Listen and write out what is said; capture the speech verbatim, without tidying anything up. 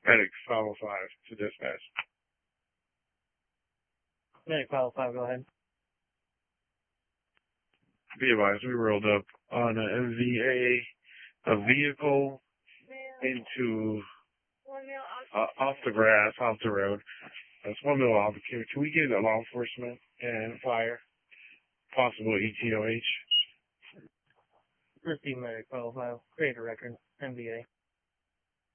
Medic five oh five to dispatch. Medic five oh five, go ahead. Be advised, we rolled up on a M V A, a vehicle into, uh, off the grass, off the road. That's one mil off. Can, can we get a law enforcement and fire? Possible E T O H. Receive Medic five oh five. Create a record. M V A.